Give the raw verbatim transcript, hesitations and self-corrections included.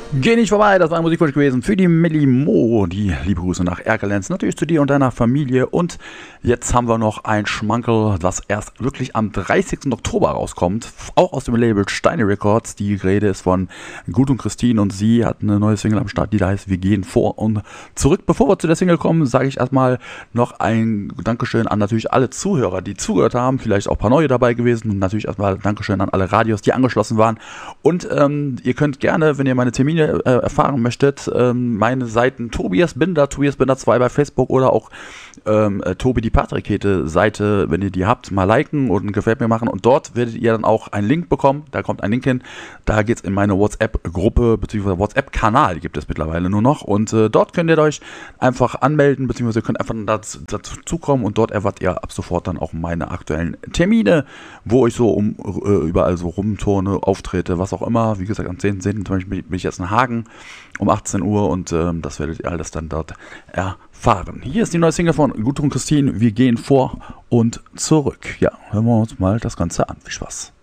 Geh nicht vorbei, das war ein Musikwunsch gewesen für die Millie Mo. Die liebe Grüße nach Erkelenz, natürlich zu dir und deiner Familie. Und jetzt haben wir noch ein Schmankerl, das erst wirklich am dreißigsten Oktober rauskommt. Auch aus dem Label Steine Records. Die Rede ist von Gut und Christine und sie hat eine neue Single am Start, die da heißt Wir gehen vor und zurück. Bevor wir zu der Single kommen, sage ich erstmal noch ein Dankeschön an natürlich alle Zuhörer, die zugehört haben. Vielleicht auch ein paar neue dabei gewesen. Und natürlich erstmal Dankeschön an alle Radios, die angeschlossen waren. Und ähm, ihr könnt gerne, wenn ihr meine Termine äh, erfahren möchtet, ähm, meine Seiten Tobias Binder, Tobias Binder zwei bei Facebook oder auch ähm, äh, Tobi die Patrickete Seite, wenn ihr die habt, mal liken und ein Gefällt mir machen. Und dort werdet ihr dann auch einen Link bekommen. Da kommt ein Link hin. Da geht's in meine WhatsApp-Gruppe bzw. WhatsApp-Kanal gibt es mittlerweile nur noch. Und äh, dort könnt ihr euch einfach anmelden bzw. ihr könnt einfach dazu, dazu zukommen und dort erwartet ihr ab sofort dann auch meine aktuellen Termine, wo ich so um äh, überall so rumturne, auftrete, was auch immer. Wie gesagt, am zehnten zehnten zum Beispiel bin ich jetzt in Hagen um achtzehn Uhr und ähm, das werdet ihr alles dann dort erfahren. Hier ist die neue Single von Gudrun Christine. Wir gehen vor und zurück. Ja, hören wir uns mal das Ganze an. Viel Spaß.